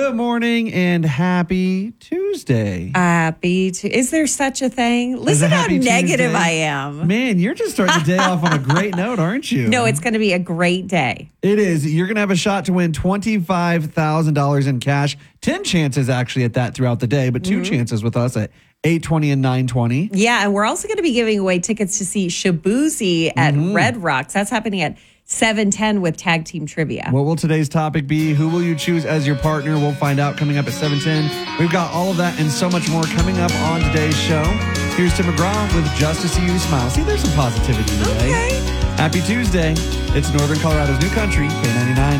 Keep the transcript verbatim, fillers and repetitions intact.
Good morning and happy Tuesday. Happy to, is there such a thing? Listen how negative Tuesday. I am. Man, you're just starting the day off on a great note, aren't you? No, it's going to be a great day. It is. You're going to have a shot to win twenty-five thousand dollars in cash. ten chances actually at that throughout the day, but two mm-hmm. chances with us at eight twenty and nine twenty. Yeah, and we're also going to be giving away tickets to see Shabuzi at mm-hmm. Red Rocks. That's happening at seven ten with Tag Team Trivia. What will today's topic be? Who will you choose as your partner? We'll find out coming up at seven ten. We've got all of that and so much more coming up on today's show. Here's Tim McGraw with Just to See You Smile. See, there's some positivity today. Okay. Happy Tuesday. It's Northern Colorado's new country, K ninety-nine.